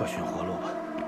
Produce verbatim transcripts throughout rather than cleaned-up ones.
个寻活路吧。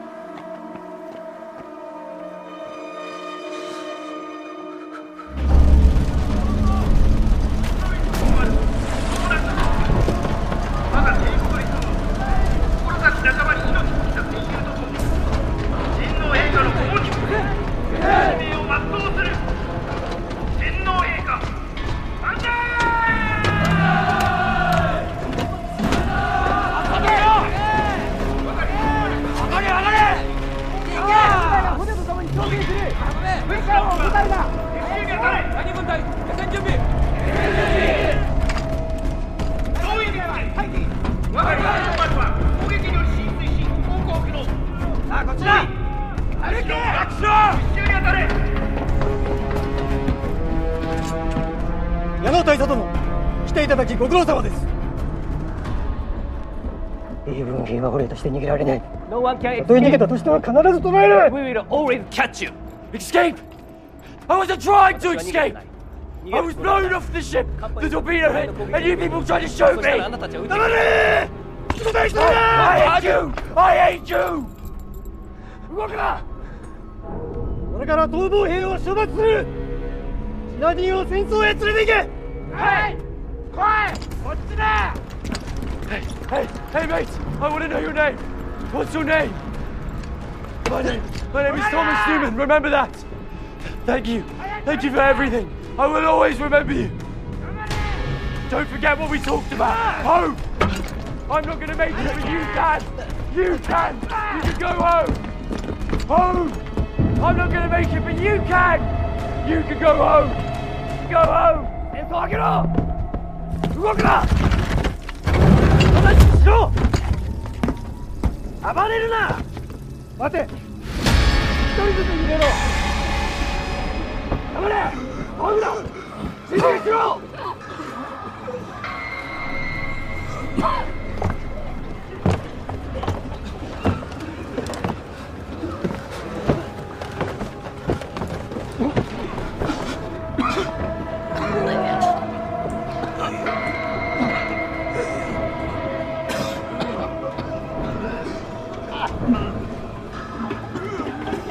矢野大佐殿、来ていただきご苦労様です。 英文兵は捕虜として逃げられない。 たとえ逃げたとしては必ず捕らえる。 We will always catch you. Escape! I wasn't trying to escape! I was blown off the ship! The torpedo hit, and you people tried to shoot me! 黙れ！人大人だ！ I hate you! I hate you! 動くな！これから逃亡兵を処罰する。シナディンを戦争へ連れて行け。 はい！来い！こっちだ！ Hey, hey, hey, mate! I want to know your name. What's your name? My name, my name is Thomas Newman. Remember that. Thank you, thank you for everything. I will always remember you. Don't forget what we talked about. Home. I'm not going to make it, but you can. You can. You can go home. Home. I'm not going to make it, but you can. You can go home. Go home. 戦争を開けろ。動くな。 しろ！暴れるな！待て！一人ずつ逃げろ！黙れ！追うな！指示しろ！